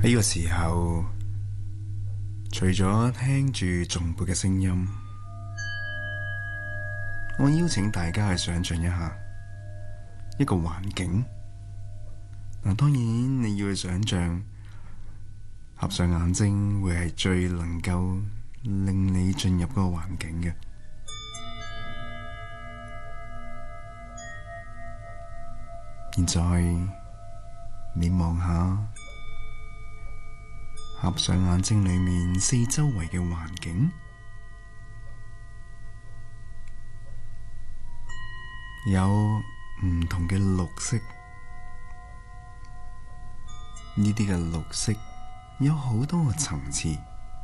喺呢個時候，除咗聽住頌缽嘅聲音，我邀請大家去想象一下一個環境。當然你要去想象，合上眼睛會係最能夠令你進入嗰個環境嘅。現在你望下，合上眼睛裏面四周圍嘅環境，有唔同嘅綠色。呢啲嘅綠色有好多個層次，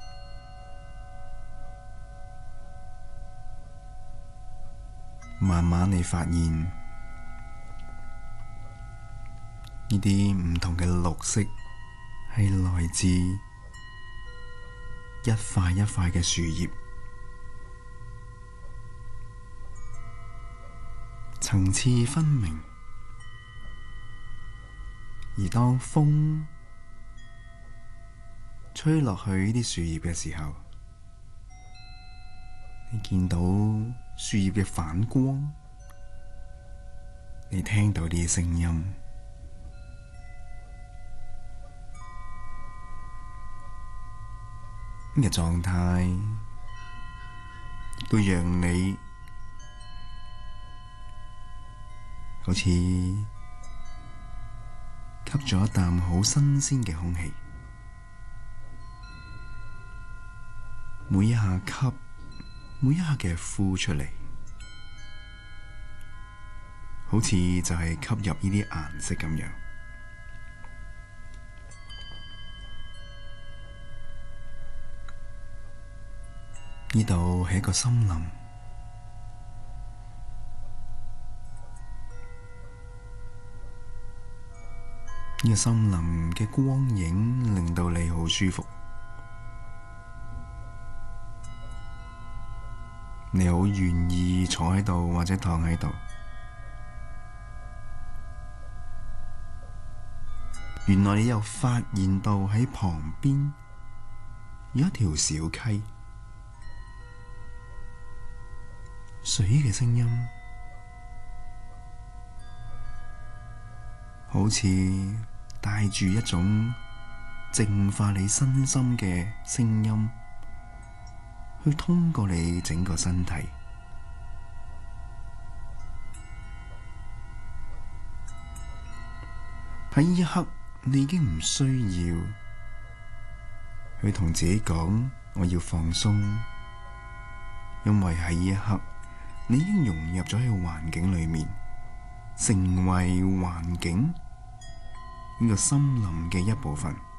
慢慢你發現呢啲唔同嘅綠色係來自一塊一塊嘅樹葉，層次分明。而當風吹落去呢啲樹葉嘅時候，你見到樹葉嘅反光，你聽到啲聲音，呢個狀態會讓你好似吸咗一啖好新鮮嘅空氣，每一下吸，每一下嘅呼出嚟，好似就係吸入呢啲顏色咁樣。呢度係一個森林。呢個森林嘅光影令到你好舒服，你好願意坐喺度或者躺喺度。原來你又發現到喺旁邊有一條小溪，水嘅聲音好似帶住一種淨化你身心嘅聲音，去通過你整個身體。喺呢一刻，你已經唔需要去同自己講我要放鬆，因為喺呢一刻，你已經融入咗喺個環境裏面，成為環境呢個森林嘅一部分。